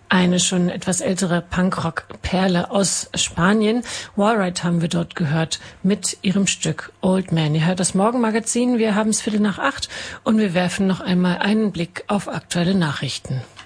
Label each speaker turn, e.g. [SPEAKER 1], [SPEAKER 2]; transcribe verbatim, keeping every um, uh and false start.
[SPEAKER 1] Eine schon etwas ältere Punkrock-Perle aus Spanien. Wallride haben wir dort gehört mit ihrem Stück Old Man. Ihr hört das Morgenmagazin, wir haben es Viertel nach acht und wir werfen noch einmal einen Blick auf aktuelle Nachrichten.